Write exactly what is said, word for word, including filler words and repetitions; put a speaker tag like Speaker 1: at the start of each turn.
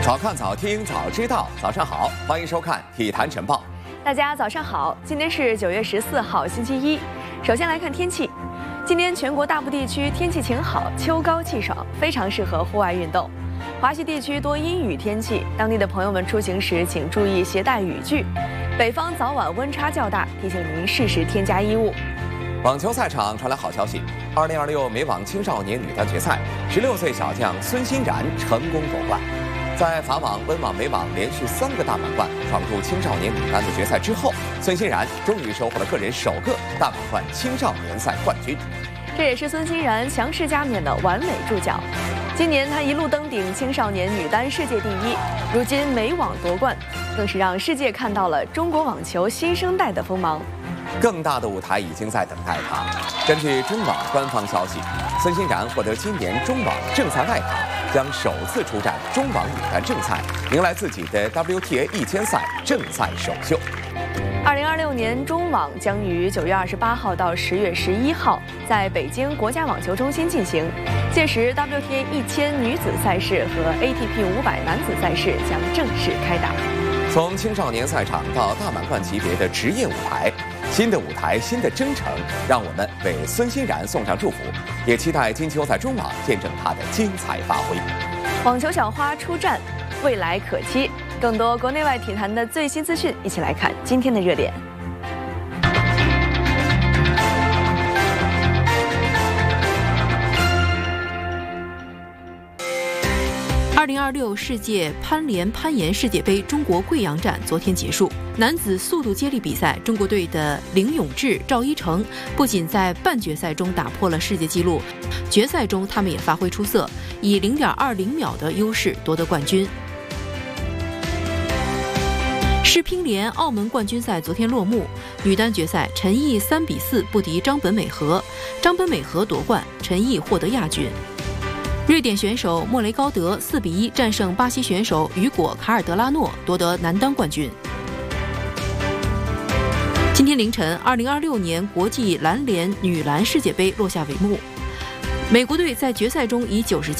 Speaker 1: 早看早听早知道，早上好，欢迎收看《体坛晨报》。
Speaker 2: 大家早上好，今天是九月十四号，星期一。首先来看天气，今天全国大部地区天气晴好，秋高气爽，非常适合户外运动。华西地区多阴雨天气，当地的朋友们出行时请注意携带雨具。北方早晚温差较大，提醒您适时添加衣物。
Speaker 1: 网球赛场传来好消息，二零二六美网青少年女单决赛，十六岁小将孙欣然成功夺冠。在法网、温网、美网连续三个大满贯，闯入青少年女单的决赛之后，孙欣然终于收获了个人首个大满贯青少年赛冠军。
Speaker 2: 这也是孙欣然强势加冕的完美注脚。今年她一路登顶青少年女单世界第一，如今美网夺冠，更是让世界看到了中国网球新生代的锋芒。
Speaker 1: 更大的舞台已经在等待她。根据中网官方消息，孙欣然获得今年中网正赛外卡，将首次出战中网女单正赛，迎来自己的 W T A 一千赛正赛首秀。
Speaker 2: 二零二六年中网将于九月二十八号到十月十一号在北京国家网球中心进行，届时 W T A 一千女子赛事和 A T P 五百男子赛事将正式开打。
Speaker 1: 从青少年赛场到大满贯级别的职业舞台，新的舞台，新的征程，让我们为孙欣然送上祝福，也期待金秋在中网见证她的精彩发挥。
Speaker 2: 网球小花出战，未来可期。更多国内外体坛的最新资讯，一起来看今天的热点。
Speaker 3: 二零二六世界攀联攀岩世界杯中国贵阳站昨天结束，男子速度接力比赛，中国队的林永志、赵一成不仅在半决赛中打破了世界纪录，决赛中他们也发挥出色，以零点二零秒的优势夺得冠军。世乒联澳门冠军赛昨天落幕，女单决赛，陈奕三比四不敌张本美和，张本美和夺冠，陈奕获得亚军。瑞典选手莫雷高德四比一战胜巴西选手雨果卡尔德拉诺，夺得男单冠军。今天凌晨，二零二六年国际篮联女篮世界杯落下帷幕，美国队在决赛中以九十七